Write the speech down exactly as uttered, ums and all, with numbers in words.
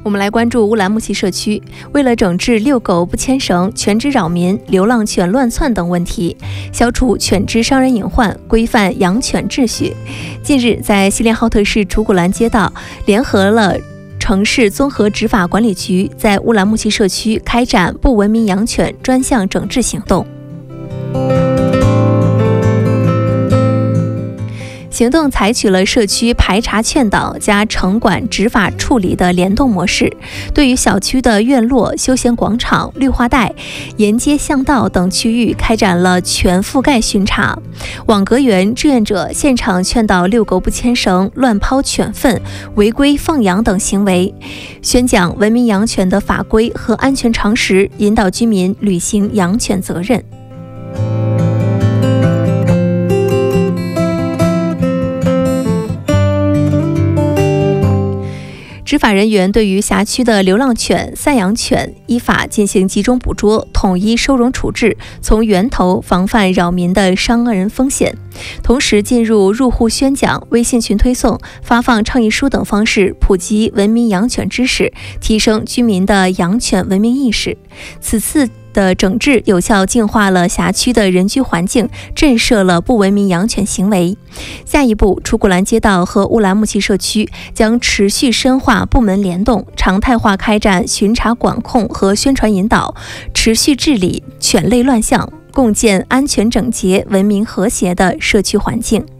我们来关注乌兰牧骑社区，为了整治遛狗不牵绳、犬只扰民、流浪犬乱窜等问题，消除犬只伤人隐患，规范养犬秩序，近日在锡林浩特市楚古兰街道联合了城市综合执法管理局，在乌兰牧骑社区开展不文明养犬专项整治行动。行动采取了社区排查劝导加城管执法处理的联动模式，对于小区的院落、休闲广场、绿化带、沿街巷道等区域开展了全覆盖巡查。网格员、志愿者现场劝导遛狗不牵绳、乱抛犬粪、违规放养等行为，宣讲文明养犬的法规和安全常识，引导居民履行养犬责任。执法人员对于辖区的流浪犬、散养犬依法进行集中捕捉，统一收容处置，从源头防范扰民的伤人风险。同时进入入户宣讲、微信群推送、发放倡议书等方式，普及文明养犬知识，提升居民的养犬文明意识。此次的整治有效净化了辖区的人居环境，震慑了不文明养犬行为。下一步，楚古兰街道和乌兰牧骑社区将持续深化部门联动，常态化开展巡查管控和宣传引导，持续治理犬类乱象，共建安全整洁、文明和谐的社区环境。